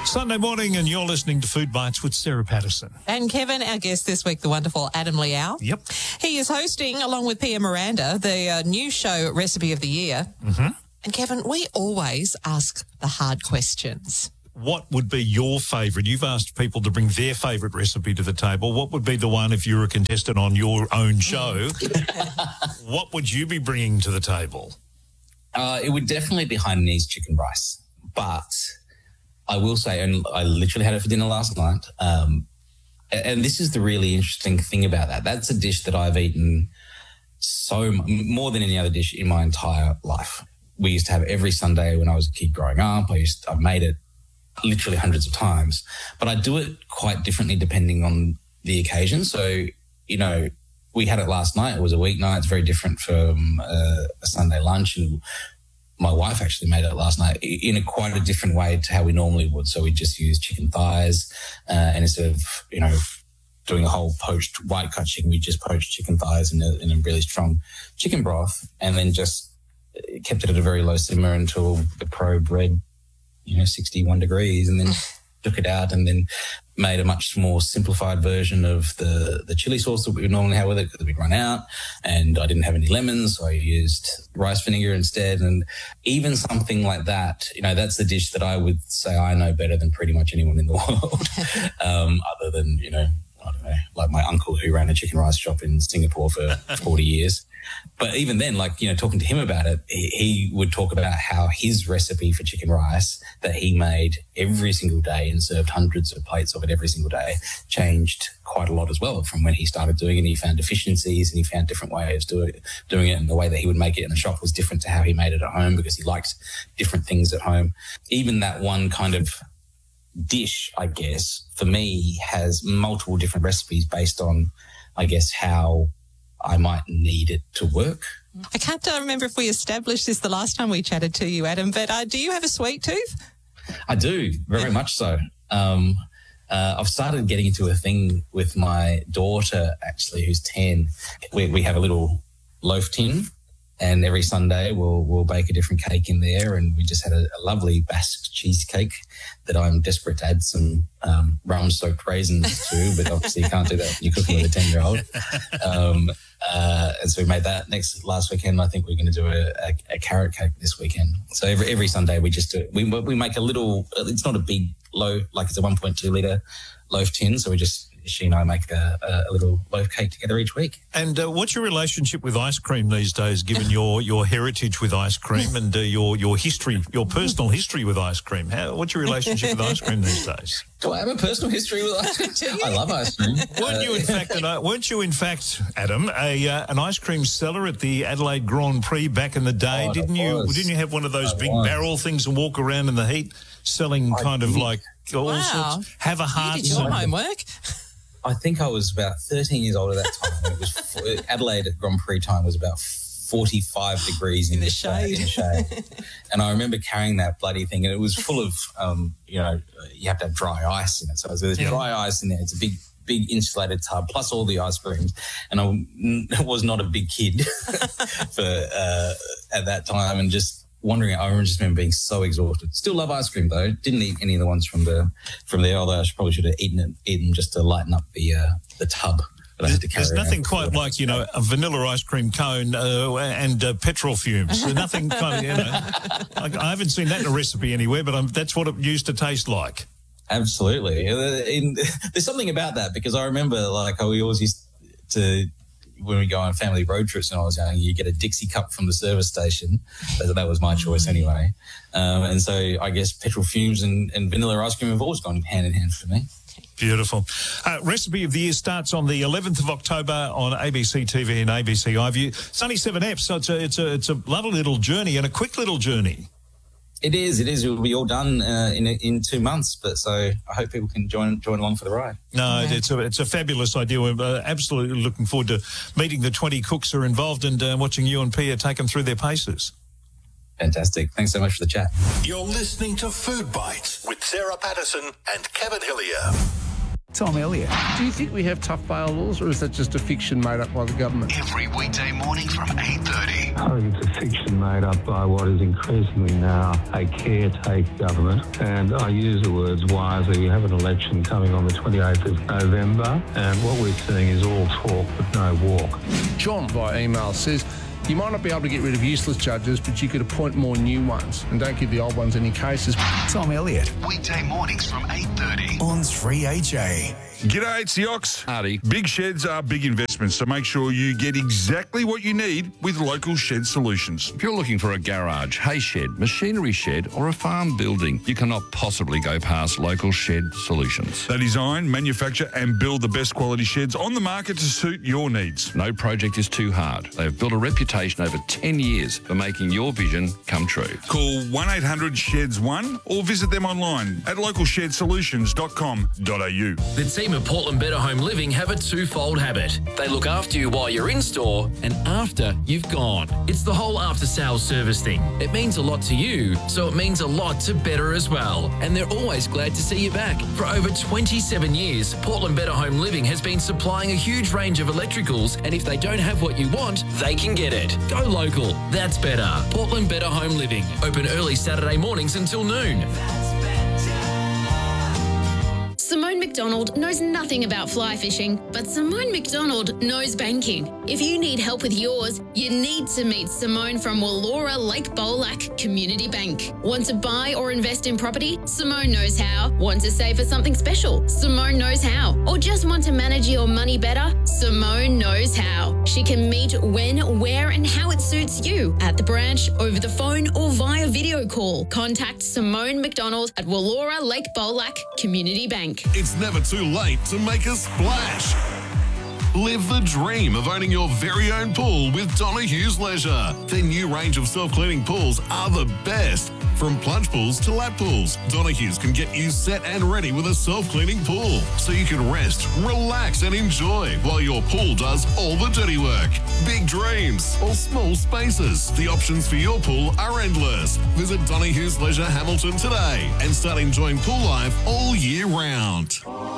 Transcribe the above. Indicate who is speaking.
Speaker 1: Sunday morning, and you're listening to Food Bites with Sarah Patterson.
Speaker 2: And Kevin, our guest this week, the wonderful Adam Liao.
Speaker 1: Yep.
Speaker 2: He is hosting, along with Pia Miranda, the new show Recipe of the Year.
Speaker 1: Mm-hmm.
Speaker 2: And Kevin, we always ask the hard questions.
Speaker 1: What would be your favourite? You've asked people to bring their favourite recipe to the table. What would be the one if you were a contestant on your own show? What would you be bringing to the table?
Speaker 3: It would definitely be Hainanese chicken rice. But I will say, and I literally had it for dinner last night, and this is the really interesting thing about that. That's a dish that I've eaten more than any other dish in my entire life. We used to have it every Sunday when I was a kid growing up. I've made it literally hundreds of times, but I do it quite differently depending on the occasion. So, we had it last night. It was a weeknight. It's very different from a Sunday lunch. And my wife actually made it last night in quite a different way to how we normally would. So we just used chicken thighs, and instead of, doing a whole poached white cut chicken, we just poached chicken thighs in a really strong chicken broth, and then just kept it at a very low simmer until the probe read 61 degrees, and then took it out and then made a much more simplified version of the chili sauce that we would normally have with it because we'd run out, and I didn't have any lemons, so I used rice vinegar instead. And even something like that, that's the dish that I would say I know better than pretty much anyone in the world, other than, I don't know, like my uncle who ran a chicken rice shop in Singapore for 40 years. But even then, talking to him about it, he would talk about how his recipe for chicken rice that he made every single day and served hundreds of plates of it every single day changed quite a lot as well from when he started doing it. He found efficiencies and he found different ways of doing it, and the way that he would make it in the shop was different to how he made it at home because he liked different things at home. Even that one kind of dish, I guess, for me has multiple different recipes based on, I guess, how I might need it to work.
Speaker 2: I can't remember if we established this the last time we chatted to you, Adam, but do you have a sweet tooth?
Speaker 3: I do, very much so. I've started getting into a thing with my daughter, actually, who's 10. We have a little loaf tin, and every Sunday we'll bake a different cake in there, and we just had a lovely Basque cheesecake that I'm desperate to add some rum-soaked raisins to, but obviously you can't do that when you're cooking with a 10-year-old. And so we made that last weekend. I think we're going to do a carrot cake this weekend. So every Sunday we just do, we make a little, it's not a big loaf, like it's a 1.2 litre loaf tin. So she and I make a little loaf cake together each week.
Speaker 1: And what's your relationship with ice cream these days, given your heritage with ice cream and your history, your personal history with ice cream? What's your relationship with ice cream these days?
Speaker 3: Do I have a personal history with ice cream? I love ice cream.
Speaker 1: Weren't you in fact, Adam, an ice cream seller at the Adelaide Grand Prix back in the day? Didn't you have one of those big barrel things and walk around in the heat selling like all sorts? Have a heart.
Speaker 2: You did your homework.
Speaker 3: I think I was about 13 years old at that time. When it was Adelaide at Grand Prix time was about 45 degrees in the shade. And I remember carrying that bloody thing, and it was full of, you have to have dry ice in it. So there's dry ice in there. It's a big insulated tub plus all the ice creams. And I was not a big kid at that time, and just wondering. I just remember being so exhausted. Still love ice cream though. Didn't eat any of the ones from there, although I probably should have eaten just to lighten up the tub. That I had to carry.
Speaker 1: There's nothing quite like a vanilla ice cream cone and petrol fumes. There's nothing kind of I haven't seen that in a recipe anywhere, but that's what it used to taste like.
Speaker 3: Absolutely. There's something about that because I remember how we always used to. When we go on family road trips when I was young, you get a Dixie cup from the service station. That was my choice anyway. And so I guess petrol fumes and vanilla ice cream have always gone hand in hand for me.
Speaker 1: Beautiful. Recipe of the Year starts on the 11th of October on ABC TV and ABC iView. It's only 7 eps, so it's a lovely little journey and a quick little journey.
Speaker 3: It is. It will be all done in 2 months, but so I hope people can join along for the ride.
Speaker 1: No, it's a fabulous idea. We're absolutely looking forward to meeting the 20 cooks who are involved and watching you and Pia take them through their paces.
Speaker 3: Fantastic. Thanks so much for the chat.
Speaker 4: You're listening to Food Bites with Sarah Patterson and Kevin Hillier. Tom Elliott.
Speaker 5: Do you think we have tough bail laws, or is that just a fiction made up by the government?
Speaker 6: Every weekday morning from 8:30.
Speaker 7: I think it's a fiction made up by what is increasingly now a caretaker government. And I use the words wisely. We have an election coming on the 28th of November, and what we're seeing is all talk but no walk.
Speaker 5: John, via email, says, you might not be able to get rid of useless judges, but you could appoint more new ones and don't give the old ones any cases.
Speaker 4: Tom Elliott
Speaker 6: Weekday mornings from 8:30.
Speaker 4: on 3HA.
Speaker 8: G'day, it's the Ox. Artie. Big sheds are big investments, so make sure you get exactly what you need with Local Shed Solutions.
Speaker 9: If you're looking for a garage, hay shed, machinery shed or a farm building, you cannot possibly go past Local Shed Solutions.
Speaker 8: They design, manufacture and build the best quality sheds on the market to suit your needs.
Speaker 9: No project is too hard. They have built a reputation over 10 years for making your vision come true.
Speaker 8: Call 1-800-SHEDS-1 or visit them online at localshedsolutions.com.au.
Speaker 10: The team at Portland Better Home Living have a twofold habit. They look after you while you're in store and after you've gone. It's the whole after-sales service thing. It means a lot to you, so it means a lot to Better as well. And they're always glad to see you back. For over 27 years, Portland Better Home Living has been supplying a huge range of electricals, and if they don't have what you want, they can get it. Go local. That's better. Portland Better Home Living. Open early Saturday mornings until noon.
Speaker 11: Simone McDonald knows nothing about fly fishing, but Simone McDonald knows banking. If you need help with yours, you need to meet Simone from Wallora Lake Bolac Community Bank. Want to buy or invest in property? Simone knows how. Want to save for something special? Simone knows how. Or just want to manage your money better? Simone knows how. She can meet when, where and how it suits you at the branch, over the phone or via video call. Contact Simone McDonald at Wallora Lake Bolac Community Bank.
Speaker 6: It's never too late to make a splash. Live the dream of owning your very own pool with Donohue's Leisure. Their new range of self-cleaning pools are the best. From plunge pools to lap pools, Donohue's can get you set and ready with a self-cleaning pool, so you can rest, relax and enjoy while your pool does all the dirty work. Big dreams or small spaces, the options for your pool are endless. Visit Donohue's Leisure Hamilton today and start enjoying pool life all year round.